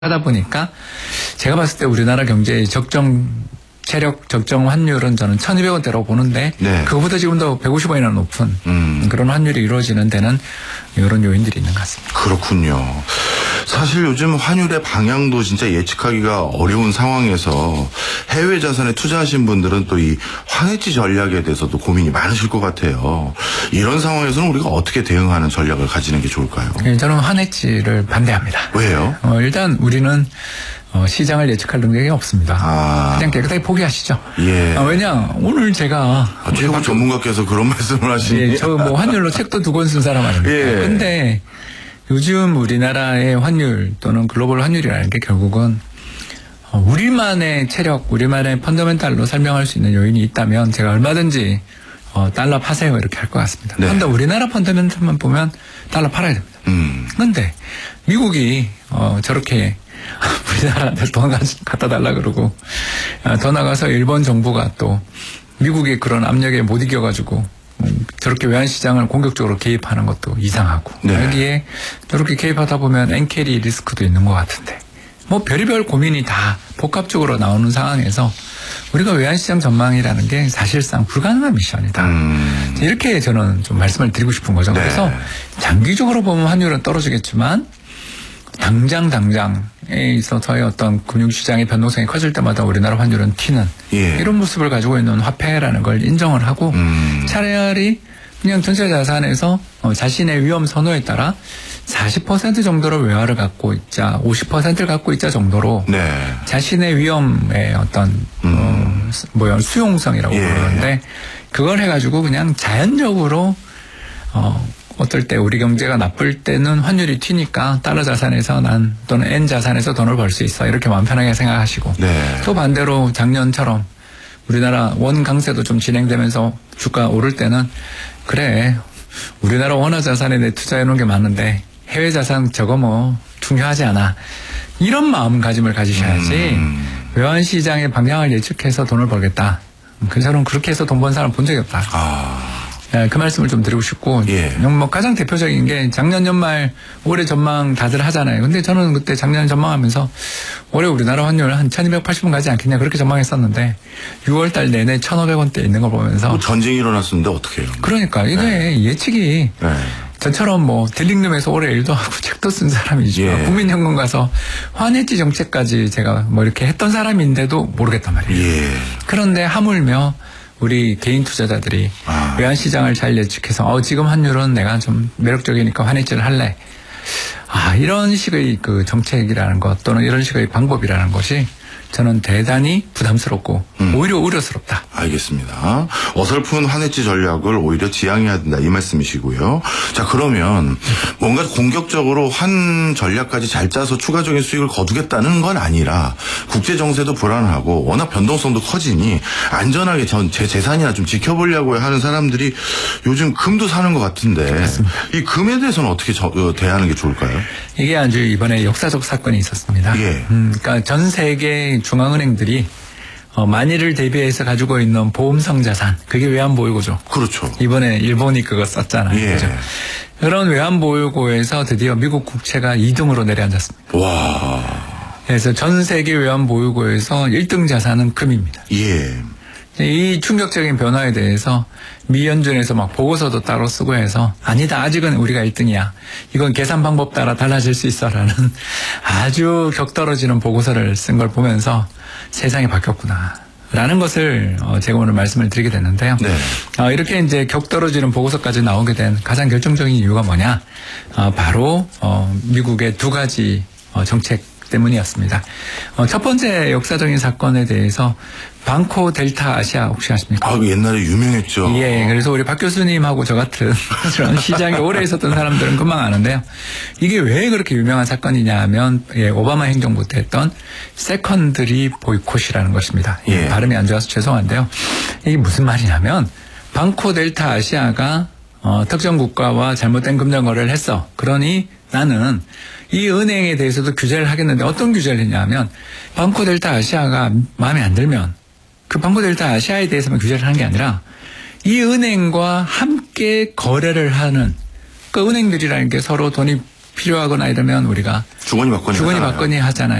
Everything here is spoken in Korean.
하다 보니까 제가 봤을 때 우리나라 경제의 체력 적정 환율은 저는 1,200원대라고 보는데 네. 그거보다 지금 더 150원이나 높은 그런 환율이 이루어지는 데는 이런 요인들이 있는 것 같습니다. 그렇군요. 사실 요즘 환율의 방향도 진짜 예측하기가 어려운 상황에서 해외 자산에 투자하신 분들은 또 이 환해지 전략에 대해서도 고민이 많으실 것 같아요. 이런 상황에서는 우리가 어떻게 대응하는 전략을 가지는 게 좋을까요? 저는 환해지를 반대합니다. 왜요? 일단 우리는 시장을 예측할 능력이 없습니다. 그냥 깨끗하게 포기하시죠. 예. 왜냐 오늘 제가 최고 전문가께서 그런 말씀을 하시니. 예, 저 뭐 환율로 책도 2권 쓴 사람 아닙니까? 예. 근데 요즘 우리나라의 환율 또는 글로벌 환율이라는 게 결국은 우리만의 체력, 우리만의 펀더멘탈로 설명할 수 있는 요인이 있다면 제가 얼마든지 달러 파세요 이렇게 할 것 같습니다. 네. 그런데 우리나라 펀더멘탈만 보면 달러 팔아야 됩니다. 그런데 미국이 저렇게 우리나라한테 돈 갖다 달라 그러고 더 나가서 일본 정부가 또 미국의 그런 압력에 못 이겨가지고 저렇게 외환시장을 공격적으로 개입하는 것도 이상하고 네. 여기에 저렇게 개입하다 보면 엔캐리 리스크도 있는 것 같은데 뭐 별의별 고민이 다 복합적으로 나오는 상황에서 우리가 외환시장 전망이라는 게 사실상 불가능한 미션이다. 이렇게 저는 좀 말씀을 드리고 싶은 거죠. 네. 그래서 장기적으로 보면 환율은 떨어지겠지만 당장에 있어서의 어떤 금융시장의 변동성이 커질 때마다 우리나라 환율은 튀는 예. 이런 모습을 가지고 있는 화폐라는 걸 인정을 하고 차라리 그냥 전체 자산에서 자신의 위험 선호에 따라 40% 정도로 외화를 갖고 있자 50%를 갖고 있자 정도로 네. 자신의 위험의 어떤 수용성이라고 예. 부르는데 그걸 해가지고 그냥 자연적으로 어떨 때 우리 경제가 나쁠 때는 환율이 튀니까 달러 자산에서 또는 N 자산에서 돈을 벌 수 있어 이렇게 마음 편하게 생각하시고 네. 또 반대로 작년처럼 우리나라 원 강세도 좀 진행되면서 주가 오를 때는 그래 우리나라 원화 자산에 내 투자해 놓은 게 많은데 해외 자산 저거 뭐 중요하지 않아 이런 마음가짐을 가지셔야지 외환시장의 방향을 예측해서 돈을 벌겠다. 저는 그렇게 해서 돈 번 사람 본 적이 없다. 그 말씀을 좀 드리고 싶고, 예. 뭐 가장 대표적인 게 작년 연말 올해 전망 다들 하잖아요. 근데 저는 그때 작년 전망하면서 올해 우리나라 환율 한 1280원 가지 않겠냐 그렇게 전망했었는데 6월 달 내내 1500원대 있는 걸 보면서 뭐 전쟁이 일어났었는데 어떻게 해요? 그러니까 이게 네. 예측이 네. 저처럼 뭐 딜링룸에서 올해 일도 하고 책도 쓴 사람이죠. 예. 국민연금 가서 환해지 정책까지 제가 뭐 이렇게 했던 사람인데도 모르겠단 말이에요. 예. 그런데 하물며 우리 개인 투자자들이 외환시장을 잘 예측해서 지금 환율은 내가 좀 매력적이니까 환해지를 할래. 이런 식의 그 정책이라는 것 또는 이런 식의 방법이라는 것이 저는 대단히 부담스럽고 오히려 우려스럽다. 알겠습니다. 어설픈 환해지 전략을 오히려 지양해야 된다 이 말씀이시고요. 자 그러면 뭔가 공격적으로 환 전략까지 잘 짜서 추가적인 수익을 거두겠다는 건 아니라 국제 정세도 불안하고 워낙 변동성도 커지니 안전하게 제 재산이나 좀 지켜보려고 하는 사람들이 요즘 금도 사는 것 같은데 맞습니다. 이 금에 대해서는 어떻게 대하는 게 좋을까요? 이게 아주 이번에 역사적 사건이 있었습니다. 예. 그러니까 전 세계 중앙은행들이 만일을 대비해서 가지고 있는 보험성 자산, 그게 외환보유고죠. 그렇죠. 이번에 일본이 그거 썼잖아요. 예. 그죠? 그런 외환보유고에서 드디어 미국 국채가 2등으로 내려앉았습니다. 와. 그래서 전 세계 외환보유고에서 1등 자산은 금입니다. 예. 이 충격적인 변화에 대해서 미 연준에서 막 보고서도 따로 쓰고 해서 아니다 아직은 우리가 1등이야. 이건 계산 방법 따라 달라질 수 있어라는 아주 격떨어지는 보고서를 쓴 걸 보면서 세상이 바뀌었구나. 라는 것을 제가 오늘 말씀을 드리게 됐는데요. 네. 이렇게 이제 격떨어지는 보고서까지 나오게 된 가장 결정적인 이유가 뭐냐? 바로 미국의 두 가지 정책 때문이었습니다. 첫 번째 역사적인 사건에 대해서 방코 델타 아시아 혹시 아십니까? 옛날에 유명했죠. 예, 그래서 우리 박 교수님하고 저 같은 그런 시장에 오래 있었던 사람들은 금방 아는데요. 이게 왜 그렇게 유명한 사건이냐 하면 오바마 행정부 때 했던 세컨드리 보이콧이라는 것입니다. 예. 발음이 안 좋아서 죄송한데요. 이게 무슨 말이냐면 방코 델타 아시아가 특정 국가와 잘못된 금전 거래를 했어. 그러니 나는 이 은행에 대해서도 규제를 하겠는데 어떤 규제를 했냐면 방코 델타 아시아가 마음에 안 들면 그 방코 델타 아시아에 대해서만 규제를 하는 게 아니라 이 은행과 함께 거래를 하는 그 은행들이라는 게 서로 돈이 필요하거나 이러면 우리가 주거니 받거니 주거니 하잖아요. 받거니 하잖아요.